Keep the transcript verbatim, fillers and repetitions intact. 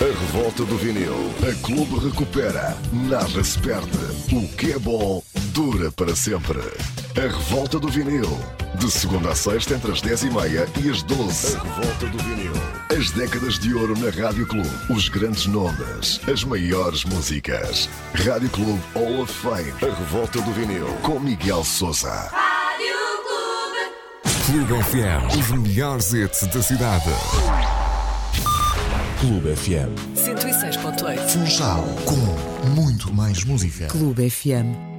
A revolta do vinil. A Clube recupera. Nada se perde. O que é bom dura para sempre. A revolta do vinil. De segunda a sexta entre as dez e meia e as doze. A revolta do vinil. As décadas de ouro na Rádio Clube. Os grandes nomes. As maiores músicas. Rádio Clube Hall of Fame. A revolta do vinil. Com Miguel Sousa. Rádio Clube. Clube F M. Os melhores hits da cidade. Clube F M. cento e seis ponto oito. Funchal, com muito mais música. Clube F M.